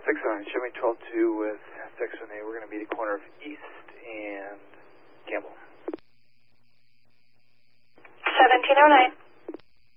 609, show me 12-2 with 618. We're going to be the corner of East and Campbell. 1709.